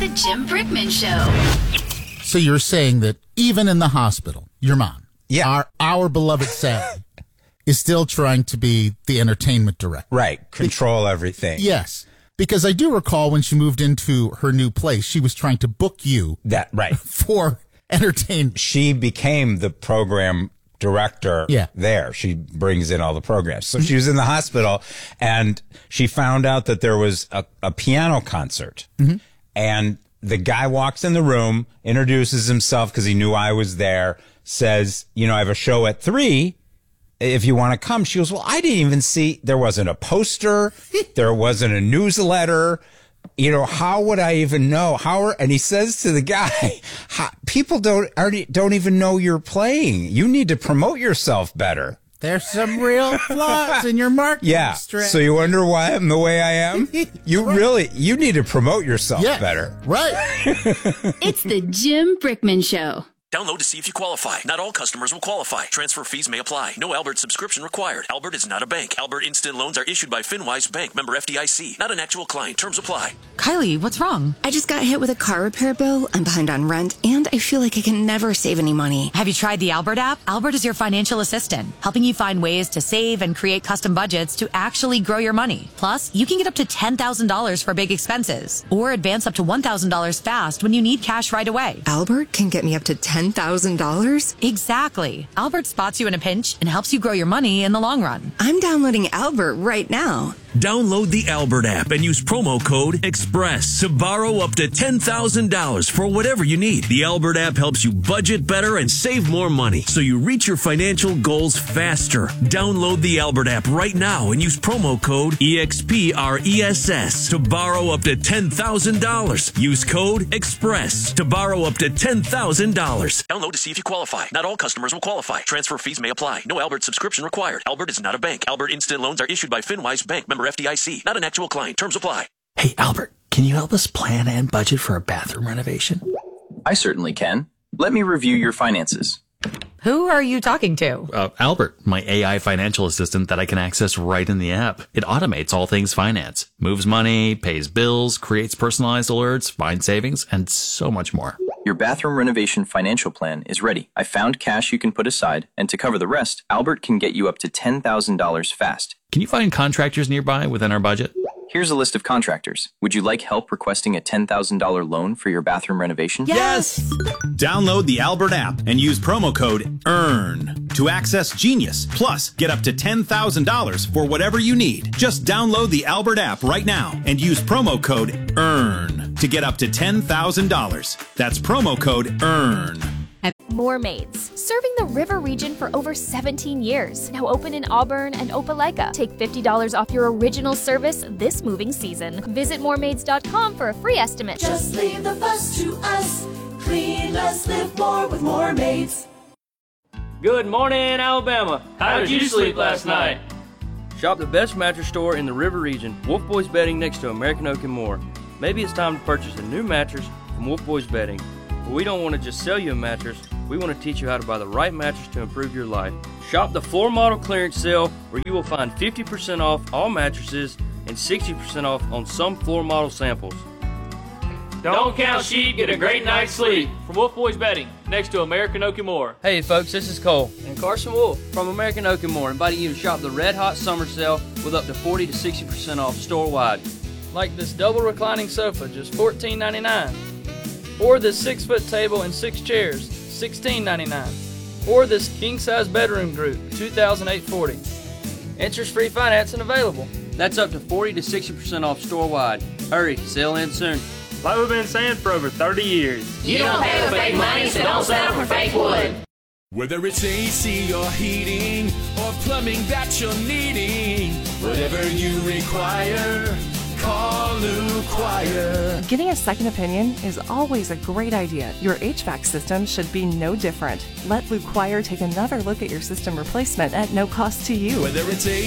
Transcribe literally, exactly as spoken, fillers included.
The Jim Brickman Show. So you're saying that even in the hospital, your mom, yeah. our, our beloved Sally, is still trying to be the entertainment director. Right. Control everything. Yes. Because I do recall when she moved into her new place, she was trying to book you that right for entertainment. She became the program director yeah. there. She brings in all the programs. So she was in the hospital and she found out that there was a, a piano concert. Mm-hmm. And the guy walks in the room, introduces himself because he knew I was there, says, you know, I have a show at three. If you want to come. She goes, well, I didn't even see, there wasn't a poster. There wasn't a newsletter. You know, how would I even know? How are, and he says to the guy, how, people don't, already don't even know you're playing. You need to promote yourself better. There's some real flaws in your marketing yeah. strategy. So you wonder why I'm the way I am? You right. really, you need to promote yourself yeah. better. Right. It's the Jim Brickman Show. Download to see if you qualify. Not all customers will qualify. Transfer fees may apply. No Albert subscription required. Albert is not a bank. Albert Instant Loans are issued by FinWise Bank, member F D I C. Not an actual client. Terms apply. Kylie, what's wrong? I just got hit with a car repair bill. I'm behind on rent, and I feel like I can never save any money. Have you tried the Albert app? Albert is your financial assistant, helping you find ways to save and create custom budgets to actually grow your money. Plus, you can get up to ten thousand dollars for big expenses, or advance up to one thousand dollars fast when you need cash right away. Albert can get me up to ten thousand dollars? Exactly. Albert spots you in a pinch and helps you grow your money in the long run. I'm downloading Albert right now. Download the Albert app and use promo code EXPRESS to borrow up to ten thousand dollars for whatever you need. The Albert app helps you budget better and save more money so you reach your financial goals faster. Download the Albert app right now and use promo code EXPRESS to borrow up to ten thousand dollars. Use code EXPRESS to borrow up to ten thousand dollars. Download to see if you qualify. Not all customers will qualify. Transfer fees may apply. No Albert subscription required. Albert is not a bank. Albert Instant Loans are issued by FinWise Bank, member F D I C. Not an actual client. Terms apply. Hey, Albert, can you help us plan and budget for a bathroom renovation? I certainly can. Let me review your finances. Who are you talking to? Uh, Albert, my A I financial assistant that I can access right in the app. It automates all things finance, moves money, pays bills, creates personalized alerts, finds savings, and so much more. Your bathroom renovation financial plan is ready. I found cash you can put aside, and to cover the rest, Albert can get you up to ten thousand dollars fast. Can you find contractors nearby within our budget? Here's a list of contractors. Would you like help requesting a ten thousand dollars loan for your bathroom renovation? Yes! Download the Albert app and use promo code EARN to access Genius. Plus, get up to ten thousand dollars for whatever you need. Just download the Albert app right now and use promo code EARN to get up to ten thousand dollars. That's promo code EARN. More Maids, serving the river region for over seventeen years. Now open in Auburn and Opelika. Take fifty dollars off your original service this moving season. Visit more maids dot com for a free estimate. Just leave the fuss to us. Clean less, live more with More Maids. Good morning, Alabama. How did you sleep last night? Shop the best mattress store in the river region. Wolf Boys Bedding next to American Oak and more. Maybe it's time to purchase a new mattress from Wolf Boys Bedding. But we don't want to just sell you a mattress. We want to teach you how to buy the right mattress to improve your life. Shop the floor model clearance sale where you will find fifty percent off all mattresses and sixty percent off on some floor model samples. Don't count sheep, get a great night's sleep. From Wolf Boys Bedding, next to American Oak and More. Hey folks, this is Cole and Carson Wolf from American Oak and More, inviting you to shop the Red Hot Summer Sale with up to forty to sixty percent off store-wide. Like this double reclining sofa, just fourteen ninety-nine. Or this six-foot table and six chairs, sixteen ninety-nine. Or this king-size bedroom group, two thousand eight hundred forty dollars. Interest-free financing available. That's up to forty to sixty percent off store-wide. Hurry, sale ends soon. Like we've been saying for over thirty years. You don't pay with fake money, so don't settle for fake wood. Whether it's A C or heating or plumbing that you're needing, whatever you require, call Lou Quire. Getting a second opinion is always a great idea. Your H V A C system should be no different. Let Lou Quire take another look at your system replacement at no cost to you. Whether it's A